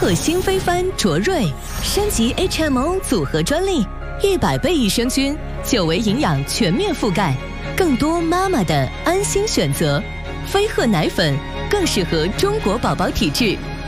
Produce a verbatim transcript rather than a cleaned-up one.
诺新飞帆卓瑞升级 H M O 组合专利，一百倍益生菌，久维营养全面覆盖，更多妈妈的安心选择。飞鹤奶粉更适合中国宝宝体质。